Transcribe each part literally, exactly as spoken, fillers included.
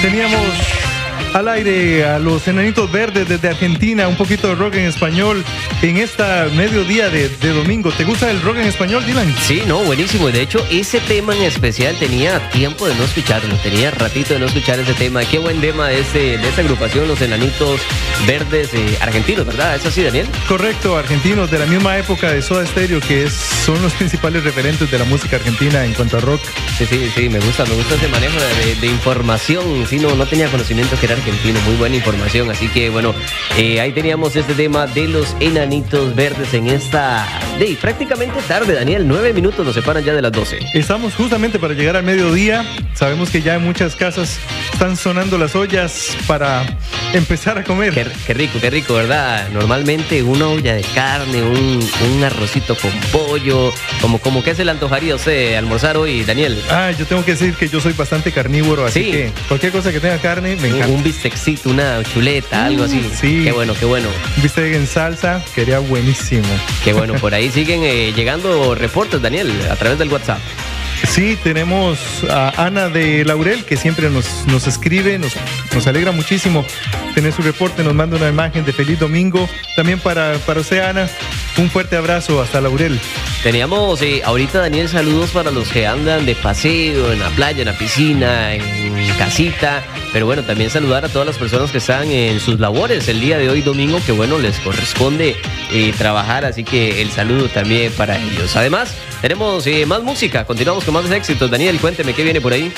Teníamos al aire a los Enanitos Verdes desde Argentina, un poquito de rock en español en esta mediodía de, de domingo. ¿Te gusta el rock en español, Dylan? Sí, no, buenísimo. De hecho, ese tema en especial tenía tiempo de no escucharlo, tenía ratito de no escuchar ese tema. Qué buen tema este, de esta agrupación, los Enanitos Verdes eh, argentinos, ¿verdad? ¿Es así, Daniel? Correcto, argentinos, de la misma época de Soda Stereo, que es, son los principales referentes de la música argentina en cuanto a rock. Sí, sí, sí, me gusta, me gusta ese manejo de, de, de información. Sí, no, no tenía conocimiento que era argentino, muy buena información. Así que, bueno, eh, ahí teníamos este tema de los Enanitos Verdes en esta de prácticamente tarde, Daniel. Nueve minutos nos separan ya de las doce. Estamos justamente para llegar al mediodía. Sabemos que ya en muchas casas están sonando las ollas para empezar a comer. Qué, qué rico, qué rico, ¿verdad? Normalmente una olla de carne, un, un arrocito con pollo, como, como que se le antojaría a usted almorzar hoy, Daniel. Ah, yo tengo que decir que yo soy bastante carnívoro, así sí. que cualquier cosa que tenga carne me encanta. Un, un bistecito, una chuleta, algo así. Sí. Qué bueno, qué bueno. Un bistec en salsa, quería buenísimo. Qué bueno, por ahí siguen eh, llegando reportes, Daniel, a través del WhatsApp. Sí, tenemos a Ana de Laurel, que siempre nos, nos escribe, nos, nos alegra muchísimo tener su reporte, nos manda una imagen de feliz domingo. También para, para usted, Ana, un fuerte abrazo hasta Laurel. Teníamos eh, ahorita, Daniel, saludos para los que andan de paseo, en la playa, en la piscina, en casita. Pero bueno, también saludar a todas las personas que están en sus labores el día de hoy, domingo, que bueno, les corresponde eh, trabajar, así que el saludo también para ellos. Además, tenemos eh, más música, continuamos con más éxitos. Daniel, cuénteme, ¿qué viene por ahí?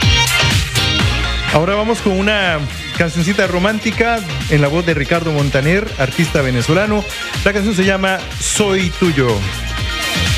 Ahora vamos con una cancioncita romántica en la voz de Ricardo Montaner, artista venezolano. La canción se llama Soy Tuyo.